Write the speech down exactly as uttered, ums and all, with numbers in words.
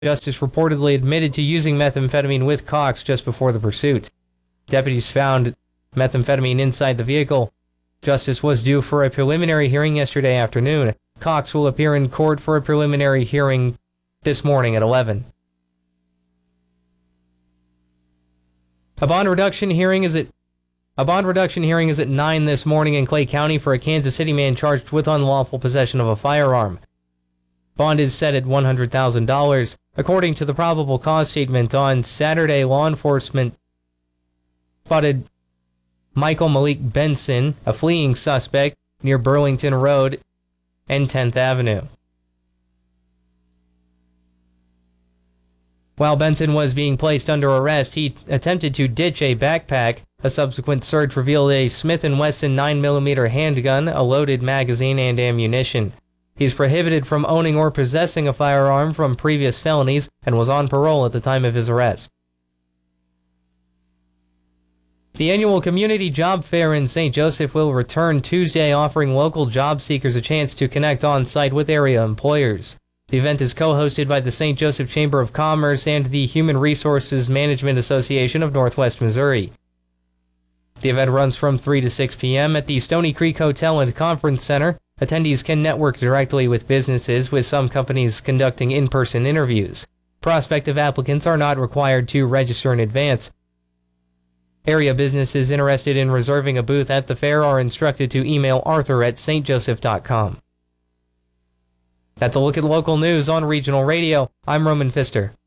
Justice reportedly admitted to using methamphetamine with Cox just before the pursuit. Deputies found methamphetamine inside the vehicle. Justice was due for a preliminary hearing yesterday afternoon. Cox will appear in court for a preliminary hearing this morning at eleven. A bond reduction hearing is at a bond reduction hearing is at nine this morning in Clay County for a Kansas City man charged with unlawful possession of a firearm. Bond is set at one hundred thousand dollars. According to the probable cause statement on Saturday, law enforcement spotted Michael Malik Benson, a fleeing suspect, near Burlington Road and tenth Avenue. While Benson was being placed under arrest, he attempted to ditch a backpack. A subsequent search revealed a Smith and Wesson nine millimeter handgun, a loaded magazine, and ammunition. He's prohibited from owning or possessing a firearm from previous felonies and was on parole at the time of his arrest. The annual Community Job Fair in Saint Joseph will return Tuesday, offering local job seekers a chance to connect on-site with area employers. The event is co-hosted by the Saint Joseph Chamber of Commerce and the Human Resources Management Association of Northwest Missouri. The event runs from three to six p.m. at the Stony Creek Hotel and Conference Center. Attendees can network directly with businesses, with some companies conducting in-person interviews. Prospective applicants are not required to register in advance. Area businesses interested in reserving a booth at the fair are instructed to email arthur at s t joseph dot com. That's a look at local news on Regional Radio. I'm Roman Pfister.